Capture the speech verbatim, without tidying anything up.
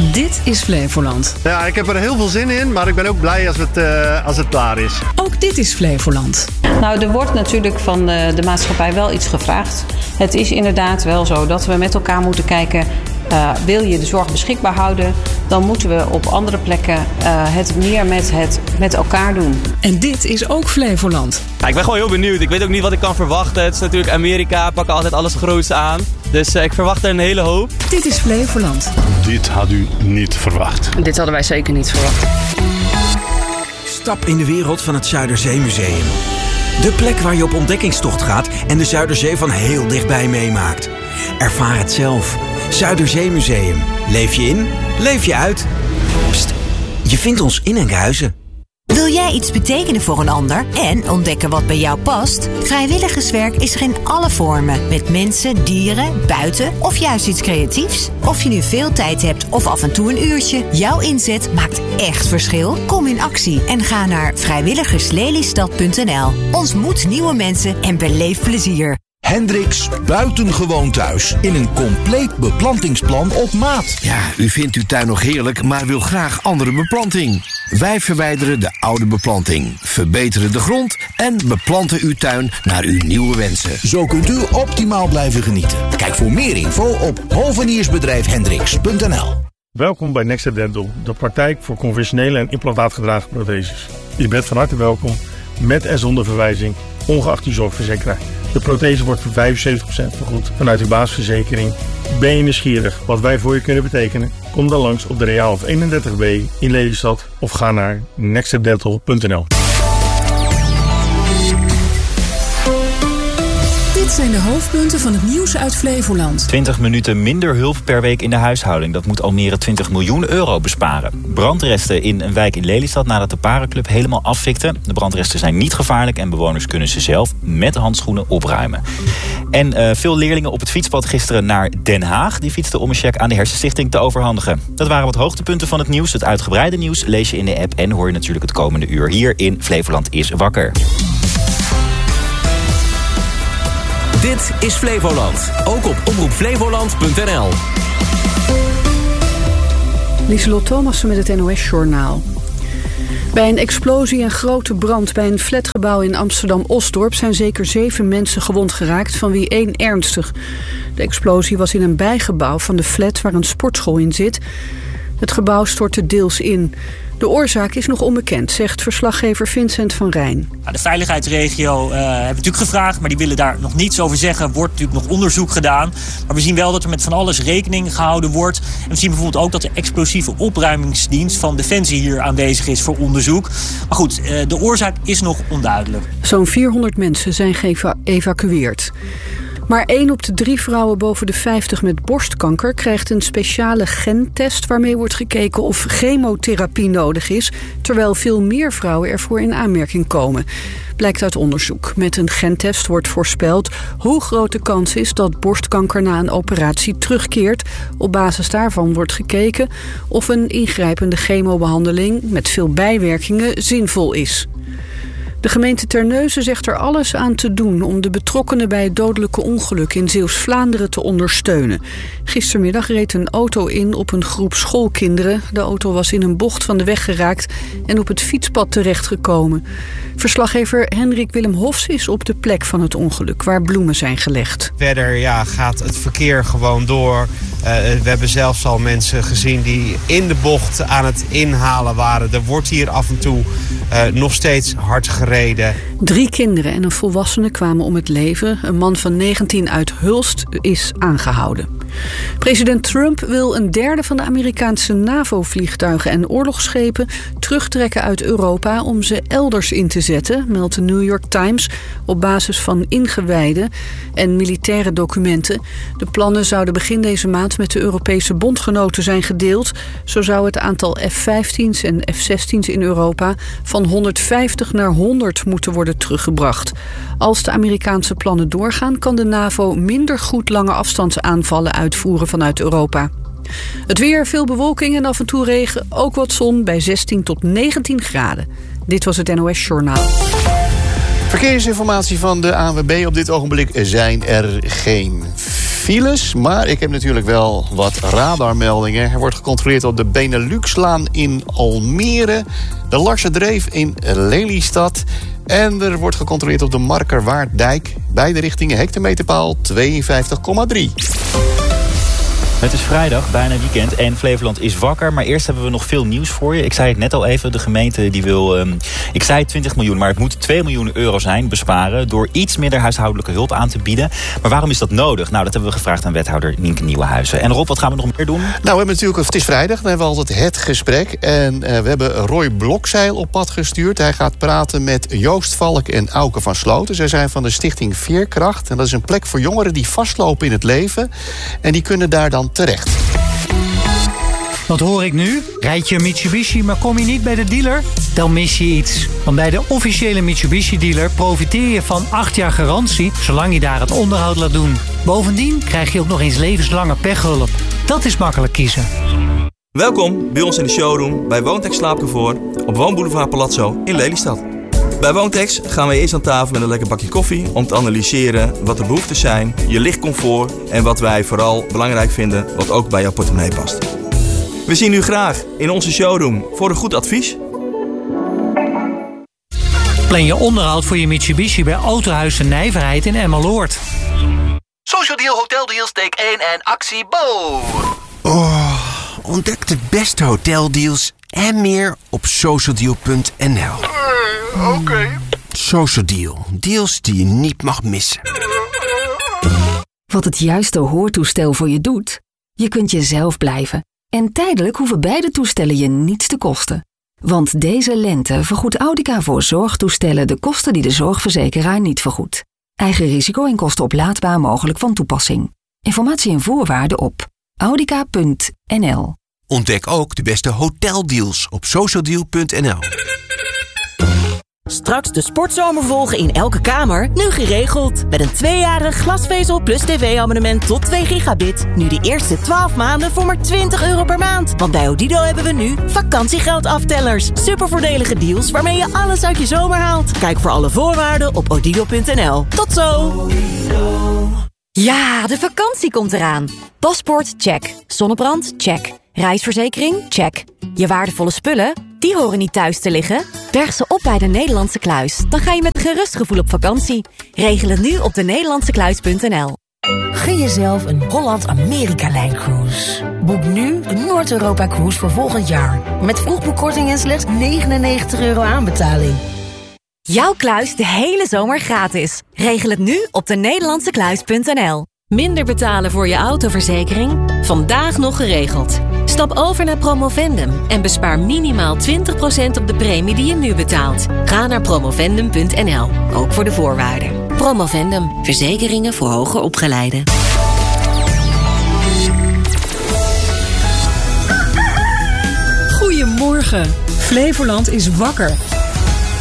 Dit is Flevoland. Ja, ik heb er heel veel zin in, maar ik ben ook blij als het, uh, als het klaar is. Ook dit is Flevoland. Nou, er wordt natuurlijk van de, de maatschappij wel iets gevraagd. Het is inderdaad wel zo dat we met elkaar moeten kijken... Uh, wil je de zorg beschikbaar houden, dan moeten we op andere plekken uh, het meer met, het, met elkaar doen. En dit is ook Flevoland. Ja, ik ben gewoon heel benieuwd. Ik weet ook niet wat ik kan verwachten. Het is natuurlijk Amerika, pakken altijd alles groots aan. Dus uh, ik verwacht er een hele hoop. Dit is Flevoland. Dit had u niet verwacht. Dit hadden wij zeker niet verwacht. Stap in de wereld van het Zuiderzeemuseum. De plek waar je op ontdekkingstocht gaat en de Zuiderzee van heel dichtbij meemaakt. Ervaar het zelf. Zuiderzeemuseum. Leef je in, leef je uit. Pst, je vindt ons in Enkhuizen. Wil jij iets betekenen voor een ander en ontdekken wat bij jou past? Vrijwilligerswerk is er in alle vormen. Met mensen, dieren, buiten of juist iets creatiefs. Of je nu veel tijd hebt of af en toe een uurtje. Jouw inzet maakt echt verschil. Kom in actie en ga naar vrijwilligers lelystad punt n l. Ontmoet nieuwe mensen en beleef plezier. Hendricks Buitengewoon Thuis. In een compleet beplantingsplan op maat. Ja, u vindt uw tuin nog heerlijk, maar wil graag andere beplanting. Wij verwijderen de oude beplanting, verbeteren de grond en beplanten uw tuin naar uw nieuwe wensen. Zo kunt u optimaal blijven genieten. Kijk voor meer info op hoveniersbedrijf hendricks punt n l. Welkom bij Next Dental, de praktijk voor conventionele en implantaatgedragen protheses. Je bent van harte welkom, met en zonder verwijzing, ongeacht uw zorgverzekeraar. De prothese wordt voor vijfenzeventig procent vergoed vanuit uw basisverzekering. Ben je nieuwsgierig wat wij voor je kunnen betekenen? Kom dan langs op de Reaalhof eenendertig B in Lelystad of ga naar next dental punt n l. Dit zijn de hoofdpunten van het nieuws uit Flevoland. twintig minuten minder hulp per week in de huishouding. Dat moet Almere twintig miljoen euro besparen. Brandresten in een wijk in Lelystad nadat de Parenclub helemaal afvikte. De brandresten zijn niet gevaarlijk en bewoners kunnen ze zelf met handschoenen opruimen. En uh, veel leerlingen op het fietspad gisteren naar Den Haag. Die fietsten om een cheque aan de Hersenstichting te overhandigen. Dat waren wat hoogtepunten van het nieuws. Het uitgebreide nieuws lees je in de app en hoor je natuurlijk het komende uur hier in Flevoland is wakker. Dit is Flevoland. Ook op omroep flevoland punt n l. Lieselot Thomassen met het N O S-journaal. Bij een explosie en grote brand bij een flatgebouw in Amsterdam-Osdorp zijn zeker zeven mensen gewond geraakt, van wie één ernstig. De explosie was in een bijgebouw van de flat waar een sportschool in zit. Het gebouw stortte deels in. De oorzaak is nog onbekend, zegt verslaggever Vincent van Rijn. De veiligheidsregio uh, hebben we natuurlijk gevraagd, maar die willen daar nog niets over zeggen. Er wordt natuurlijk nog onderzoek gedaan. Maar we zien wel dat er met van alles rekening gehouden wordt. En we zien bijvoorbeeld ook dat de explosieve opruimingsdienst van Defensie hier aanwezig is voor onderzoek. Maar goed, uh, de oorzaak is nog onduidelijk. Zo'n vierhonderd mensen zijn geëvacueerd. Maar één op de drie vrouwen boven de vijftig met borstkanker krijgt een speciale gentest waarmee wordt gekeken of chemotherapie nodig is, terwijl veel meer vrouwen ervoor in aanmerking komen. Blijkt uit onderzoek. Met een gentest wordt voorspeld hoe groot de kans is dat borstkanker na een operatie terugkeert. Op basis daarvan wordt gekeken of een ingrijpende chemobehandeling met veel bijwerkingen zinvol is. De gemeente Terneuzen zegt er alles aan te doen om de betrokkenen bij het dodelijke ongeluk in Zeeuws-Vlaanderen te ondersteunen. Gistermiddag reed een auto in op een groep schoolkinderen. De auto was in een bocht van de weg geraakt en op het fietspad terechtgekomen. Verslaggever Hendrik Willem Hofs is op de plek van het ongeluk waar bloemen zijn gelegd. Verder ja, gaat het verkeer gewoon door. Uh, we hebben zelfs al mensen gezien die in de bocht aan het inhalen waren. Er wordt hier af en toe uh, nog steeds hard gereden. Drie kinderen en een volwassene kwamen om het leven. Een man van negentien uit Hulst is aangehouden. President Trump wil een derde van de Amerikaanse NAVO-vliegtuigen en oorlogsschepen terugtrekken uit Europa om ze elders in te zetten, meldt de New York Times op basis van ingewijden en militaire documenten. De plannen zouden begin deze maand met de Europese bondgenoten zijn gedeeld. Zo zou het aantal F vijftien's en F zestien's in Europa van honderdvijftig naar honderd moeten worden teruggebracht. Als de Amerikaanse plannen doorgaan, kan de NAVO minder goed lange afstandsaanvallen uitvoeren vanuit Europa. Het weer, veel bewolking en af en toe regen, ook wat zon bij zestien tot negentien graden. Dit was het N O S-journaal. Verkeersinformatie van de A N W B. Op dit ogenblik zijn er geen files, maar ik heb natuurlijk wel wat radarmeldingen. Er wordt gecontroleerd op de Beneluxlaan in Almere, de Larsendreef in Lelystad. En er wordt gecontroleerd op de Markerwaarddijk. Beide richtingen hectometerpaal tweeënvijftig komma drie. Het is vrijdag, bijna weekend en Flevoland is wakker. Maar eerst hebben we nog veel nieuws voor je. Ik zei het net al even, de gemeente die wil... Um, ik zei twintig miljoen, maar het moet twee miljoen euro zijn besparen... door iets minder huishoudelijke hulp aan te bieden. Maar waarom is dat nodig? Nou, dat hebben we gevraagd aan wethouder Nienke Nieuwenhuizen. En Rob, wat gaan we nog meer doen? Nou, we hebben natuurlijk, het is vrijdag, dan hebben we altijd het gesprek. En uh, we hebben Roy Blokzeil op pad gestuurd. Hij gaat praten met Joost Valk en Auke van Sloten. Zij zijn van de stichting Veerkracht. En dat is een plek voor jongeren die vastlopen in het leven. En die kunnen daar dan terecht. Wat hoor ik nu? Rijd je een Mitsubishi, maar kom je niet bij de dealer? Dan mis je iets. Want bij de officiële Mitsubishi-dealer profiteer je van acht jaar garantie... zolang je daar het onderhoud laat doen. Bovendien krijg je ook nog eens levenslange pechhulp. Dat is makkelijk kiezen. Welkom bij ons in de showroom bij Woontex Slaapcomfort... op Woonboulevard Palazzo in Lelystad. Bij Woontex gaan we eerst aan tafel met een lekker bakje koffie... om te analyseren wat de behoeften zijn, je lichtcomfort... en wat wij vooral belangrijk vinden, wat ook bij jouw portemonnee past. We zien u graag in onze showroom voor een goed advies. Plan je onderhoud voor je Mitsubishi bij Autohuis de Nijverheid in Emmeloord. Social Deal, Hotel Deals, take één en actie Bo! Oh, ontdek de beste hoteldeals en meer op socialdeal punt n l. Uh, Oké. Okay. Social Deal, deals die je niet mag missen. Wat het juiste hoortoestel voor je doet? Je kunt jezelf blijven. En tijdelijk hoeven beide toestellen je niets te kosten. Want deze lente vergoedt Audica voor zorgtoestellen de kosten die de zorgverzekeraar niet vergoedt. Eigen risico en kosten oplaadbaar mogelijk van toepassing. Informatie en voorwaarden op audica punt n l. Ontdek ook de beste hoteldeals op socialdeal punt n l. Straks de sportzomer volgen in elke kamer, nu geregeld. Met een tweejarig glasvezel plus tv-abonnement tot twee gigabit. Nu de eerste twaalf maanden voor maar twintig euro per maand. Want bij Odido hebben we nu vakantiegeldaftelers. Supervoordelige deals waarmee je alles uit je zomer haalt. Kijk voor alle voorwaarden op odido punt n l. Tot zo! Ja, de vakantie komt eraan. Paspoort, check. Zonnebrand, check. Reisverzekering, check. Je waardevolle spullen, die horen niet thuis te liggen. Berg ze op bij de Nederlandse Kluis. Dan ga je met een gerust gevoel op vakantie. Regel het nu op de nederlandse kluis punt n l. Gun jezelf een Holland-Amerika-lijncruise. Boek nu een Noord-Europa-cruise voor volgend jaar. Met vroegboekkorting en slechts negenennegentig euro aanbetaling. Jouw kluis de hele zomer gratis. Regel het nu op de nederlandse kluis punt n l. Minder betalen voor je autoverzekering? Vandaag nog geregeld. Stap over naar Promovendum en bespaar minimaal twintig procent op de premie die je nu betaalt. Ga naar promovendum punt n l, ook voor de voorwaarden. Promovendum, verzekeringen voor hoger opgeleiden. Goedemorgen, Flevoland is wakker.